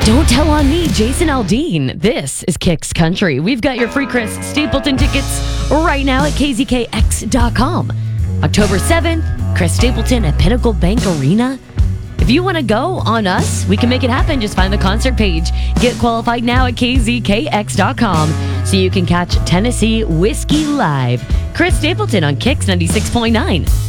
Don't tell on me, Jason Aldean. This is Kicks Country. We've got your free Chris Stapleton tickets right now at kzkx.com. October 7th, Chris Stapleton at Pinnacle Bank Arena. If you want to go on us, we can make it happen. Just find the concert page. Get qualified now at kzkx.com so you can catch Tennessee Whiskey live. Chris Stapleton on Kicks 96.9.